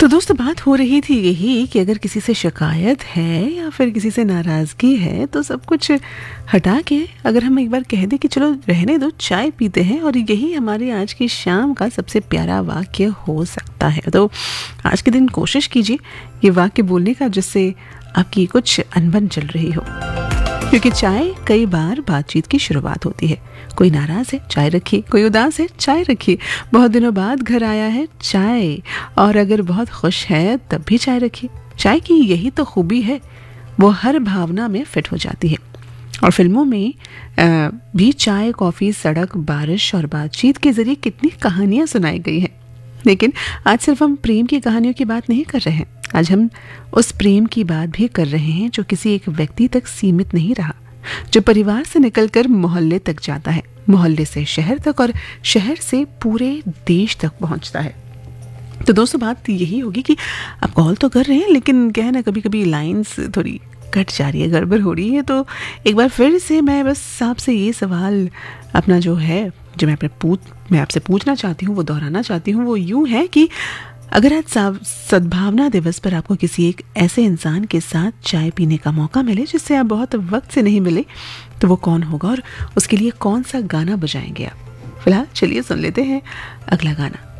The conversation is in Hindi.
तो दोस्तों बात हो रही थी यही कि अगर किसी से शिकायत है या फिर किसी से नाराज़गी है तो सब कुछ हटा के अगर हम एक बार कह दें कि चलो रहने दो, चाय पीते हैं, और यही हमारी आज की शाम का सबसे प्यारा वाक्य हो सकता है। तो आज के दिन कोशिश कीजिए ये वाक्य बोलने का जिससे आपकी कुछ अनबन चल रही हो, क्योंकि चाय कई बार बातचीत की शुरुआत होती है। कोई नाराज है, चाय रखिए। कोई उदास है, चाय रखिए। बहुत दिनों बाद घर आया है, चाय। और अगर बहुत खुश है तब भी चाय रखिए। चाय की यही तो खूबी है, वो हर भावना में फिट हो जाती है। और फिल्मों में भी चाय, कॉफ़ी, सड़क, बारिश और बातचीत के जरिए कितनी कहानियाँ सुनाई गई हैं। लेकिन आज सिर्फ हम प्रेम की कहानियों की बात नहीं कर रहे हैं। आज हम उस प्रेम की बात भी कर रहे हैं जो किसी एक व्यक्ति तक सीमित नहीं रहा, जो परिवार से निकलकर मोहल्ले तक जाता है, मोहल्ले से शहर तक और शहर से पूरे देश तक पहुंचता है। तो दोस्तों बात यही होगी कि आप कॉल तो कर रहे हैं, लेकिन क्या है ना, कभी कभी लाइंस थोड़ी कट जा रही है, गड़बड़ हो रही है। तो एक बार फिर से मैं बस आपसे ये सवाल अपना जो है, जो मैं आपसे पूछना चाहती हूँ, वो दोहराना चाहती हूँ। वो यूँ है कि अगर आज सद्भावना दिवस पर आपको किसी एक ऐसे इंसान के साथ चाय पीने का मौका मिले जिससे आप बहुत वक्त से नहीं मिले, तो वो कौन होगा और उसके लिए कौन सा गाना बजाएंगे आप? फिलहाल चलिए सुन लेते हैं अगला गाना।